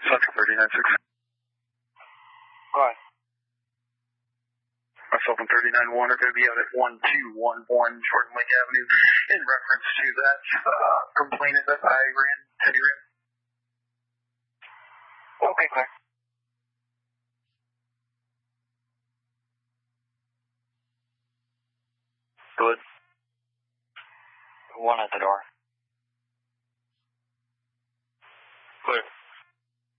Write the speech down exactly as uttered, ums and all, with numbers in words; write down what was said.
Central thirty-nine six. Go ahead. Myself and thirty-nine one are going to be out at one two one one Jordan Lake Avenue in reference to that uh, complainant that I ran, Teddy ran. Okay, clear. Good. One at the door.